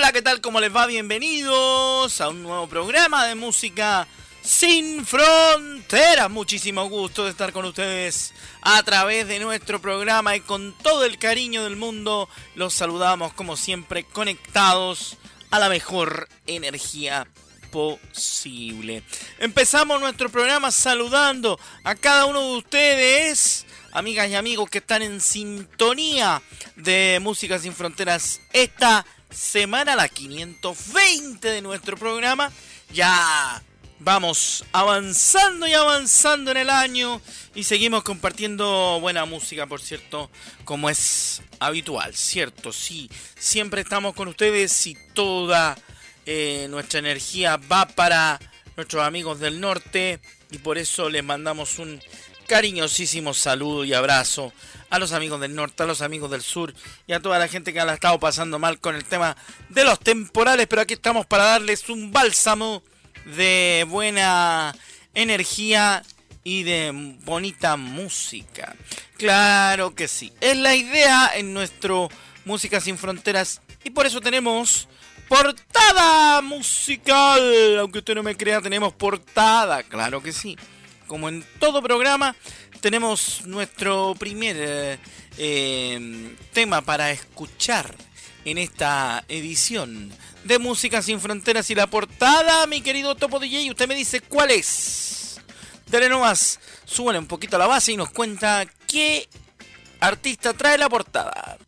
Hola, ¿qué tal? ¿Cómo les va? Bienvenidos a un nuevo programa de música sin fronteras. Muchísimo gusto de estar con ustedes a través de nuestro programa y con todo el cariño del mundo los saludamos como siempre conectados a la mejor energía posible. Empezamos nuestro programa saludando a cada uno de ustedes, amigas y amigos que están en sintonía de Música Sin Fronteras esta semana, la 520 de nuestro programa. Ya vamos avanzando y avanzando en el año y seguimos compartiendo buena música, por cierto, como es habitual, ¿cierto? Sí, siempre estamos con ustedes y toda nuestra energía va para nuestros amigos del norte y por eso les mandamos un cariñosísimo saludo y abrazo a los amigos del norte, a los amigos del sur y a toda la gente que la ha estado pasando mal con el tema de los temporales, pero aquí estamos para darles un bálsamo de buena energía y de bonita música. Claro que sí, es la idea en nuestro Música Sin Fronteras y por eso tenemos portada musical. Aunque usted no me crea, tenemos portada, claro que sí. Como en todo programa, tenemos nuestro primer tema para escuchar en esta edición de Música Sin Fronteras. Y la portada, mi querido Topo DJ, usted me dice cuál es. Dale nomás, súbale un poquito a la base y nos cuenta qué artista trae la portada.